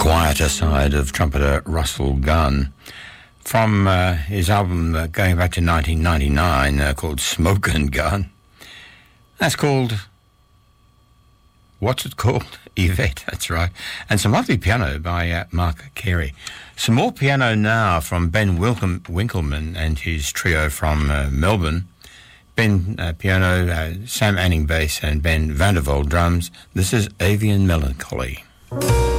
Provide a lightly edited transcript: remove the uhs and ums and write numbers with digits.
quieter side of trumpeter Russell Gunn. From his album going back to 1999 called Smoke and Gun. That's called... What's it called? Yvette, that's right. And some lovely piano by Mark Carey. Some more piano now from Ben Winkleman and his trio from Melbourne. Ben piano, Sam Anning bass and Ben Vandervold drums. This is Avian Melancholy.